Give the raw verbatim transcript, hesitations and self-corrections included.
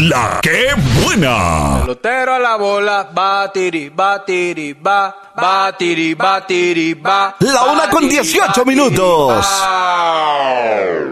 La que buena. Pelotero a la bola, batiri, batiri, ba, batiri, batiri, ba. La una con dieciocho minutos.